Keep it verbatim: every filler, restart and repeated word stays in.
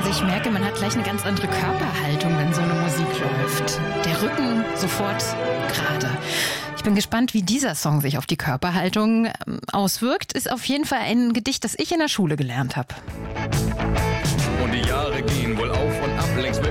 Also ich merke, man hat gleich eine ganz andere Körperhaltung, wenn so eine Musik läuft. Der Rücken sofort gerade. Ich bin gespannt, wie dieser Song sich auf die Körperhaltung auswirkt. Ist auf jeden Fall ein Gedicht, das ich in der Schule gelernt habe. Und die Jahre gehen wohl auf und ab, längst